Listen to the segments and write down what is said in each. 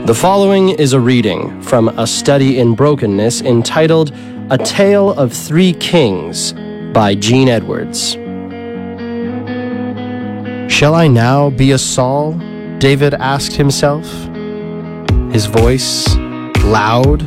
The following is a reading from A Study in Brokenness entitled A Tale of Three Kings by Gene Edwards. Shall I now be a Saul? David asked himself. His voice loud.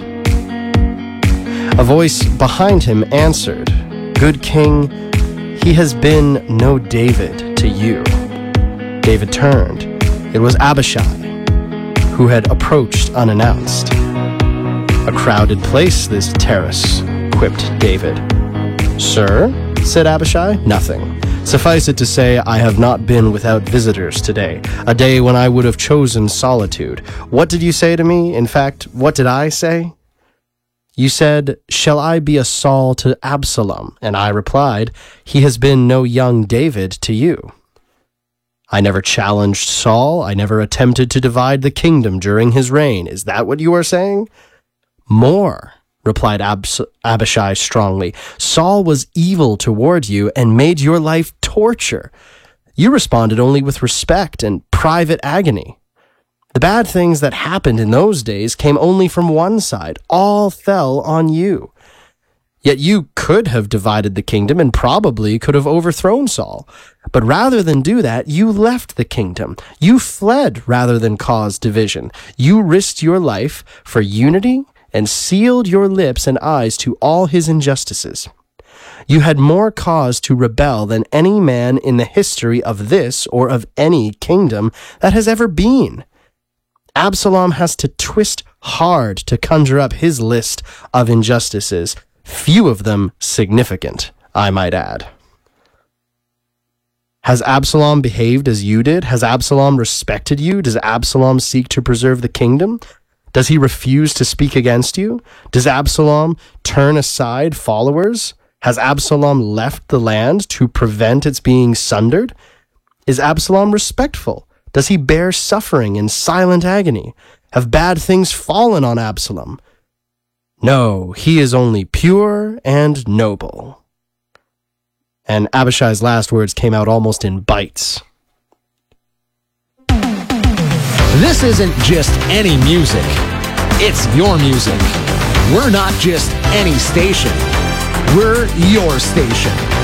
A voice behind him answered, Good king, he has been no David to you. David turned. It was Abishai, who had approached unannounced. A crowded place, this terrace, quipped David. Sir, said Abishai, nothing. Suffice it to say, I have not been without visitors today, a day when I would have chosen solitude. What did you say to me? In fact, what did I say? You said, Shall I be a Saul to Absalom? And I replied, He has been no young David to you. I never challenged Saul. I never attempted to divide the kingdom during his reign. Is that what you are saying? More, replied Abishai strongly. Saul was evil toward you and made your life torture. You responded only with respect and private agony. The bad things that happened in those days came only from one side. All fell on you. Yet you could have divided the kingdom and probably could have overthrown Saul. But rather than do that, you left the kingdom. You fled rather than cause division. You risked your life for unity and sealed your lips and eyes to all his injustices. You had more cause to rebel than any man in the history of this or of any kingdom that has ever been. Absalom has to twist hard to conjure up his list of injustices, few of them significant, I might add. Has Absalom behaved as you did? Has Absalom respected you? Does Absalom seek to preserve the kingdom? Does he refuse to speak against you? Does Absalom turn aside followers? Has Absalom left the land to prevent its being sundered? Is Absalom respectful? Does he bear suffering in silent agony? Have bad things fallen on Absalom? No, he is only pure and noble. And Abishai's last words came out almost in bites. This isn't just any music. It's your music. We're not just any station. We're your station.